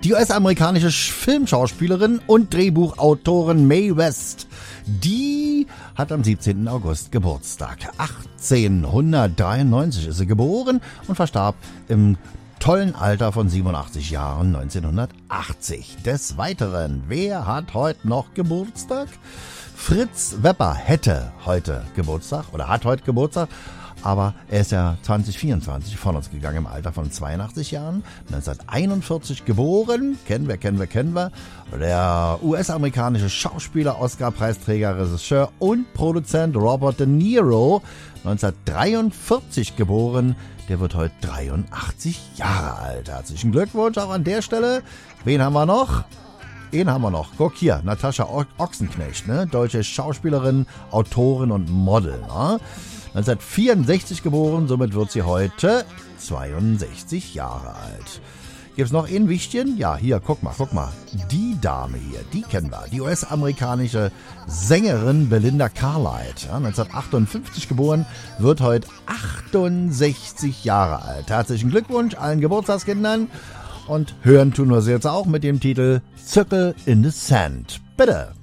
Die US-amerikanische Filmschauspielerin und Drehbuchautorin Mae West, die hat am 17. August Geburtstag. 1893 ist sie geboren und verstarb im tollen Alter von 87 Jahren 1980. Des Weiteren, wer hat heute noch Geburtstag? Fritz Wepper hätte heute Geburtstag oder hat heute Geburtstag, aber er ist ja 2024 von uns gegangen im Alter von 82 Jahren, 1941 geboren, kennen wir. Der US-amerikanische Schauspieler, Oscar-Preisträger, Regisseur und Produzent Robert De Niro, 1943 geboren, der wird heute 83 Jahre alt. Herzlichen Glückwunsch auch an der Stelle. Wen haben wir noch? Guck hier, Natascha Ochsenknecht, ne? Deutsche Schauspielerin, Autorin und Model, ne? 1964 geboren, somit wird sie heute 62 Jahre alt. Gibt's noch ein Wichtchen? Ja, hier, guck mal. Die Dame hier, die kennen wir. Die US-amerikanische Sängerin Belinda Carlisle, ja, 1958 geboren, wird heute 68 Jahre alt. Herzlichen Glückwunsch allen Geburtstagskindern. Und hören tun wir sie jetzt auch mit dem Titel Circle in the Sand. Bitte.